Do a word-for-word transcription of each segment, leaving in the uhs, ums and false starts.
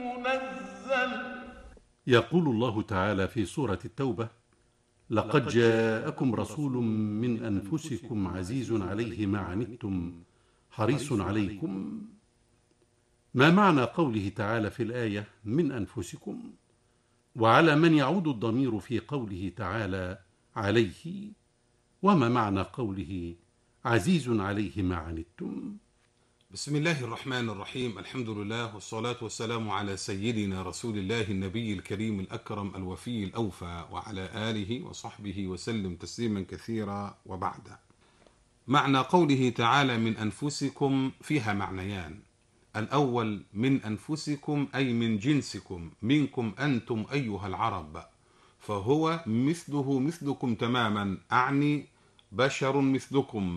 منزل. يقول الله تعالى في سورة التوبة: لقد جاءكم رسول من أنفسكم عزيز عليه ما عنتم حريص عليكم. ما معنى قوله تعالى في الآية من أنفسكم؟ وعلى من يعود الضمير في قوله تعالى عليه؟ وما معنى قوله عزيز عليه ما عنتم؟ بسم الله الرحمن الرحيم. الحمد لله والصلاة والسلام على سيدنا رسول الله النبي الكريم الأكرم الوفي الأوفى وعلى آله وصحبه وسلم تسليما كثيرا. وبعد، معنى قوله تعالى من أنفسكم فيها معنيان. الأول من أنفسكم أي من جنسكم، منكم أنتم أيها العرب، فهو مثله مثلكم تماما، أعني بشر مثلكم.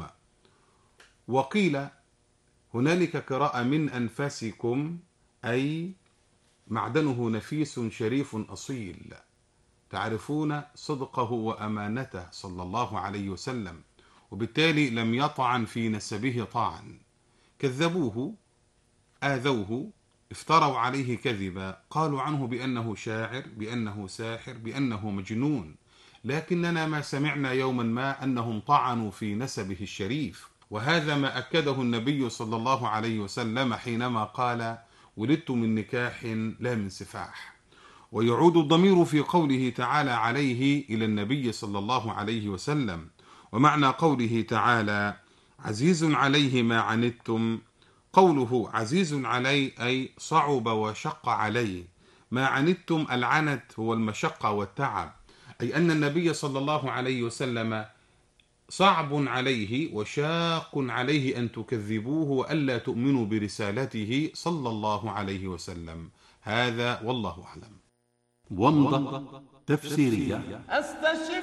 وقيل هنالك قراءة من أنفسكم أي معدنه نفيس شريف أصيل، تعرفون صدقه وأمانته صلى الله عليه وسلم، وبالتالي لم يطعن في نسبه طعن. كذبوه، آذوه، افتروا عليه كذبا، قالوا عنه بأنه شاعر، بأنه ساحر، بأنه مجنون، لكننا ما سمعنا يوما ما أنهم طعنوا في نسبه الشريف. وهذا ما أكده النبي صلى الله عليه وسلم حينما قال ولدت من نكاح لا من سفاح. ويعود الضمير في قوله تعالى عليه إلى النبي صلى الله عليه وسلم. ومعنى قوله تعالى عزيز عليه ما عنتم، قوله عزيز علي أي صعب وشق عليه، ما عنتم العنت هو المشقة والتعب، أي أن النبي صلى الله عليه وسلم صعب عليه وشاق عليه أن تكذبوه وألا تؤمنوا برسالته صلى الله عليه وسلم. هذا والله أعلم. ومضة تفسيرية. استشف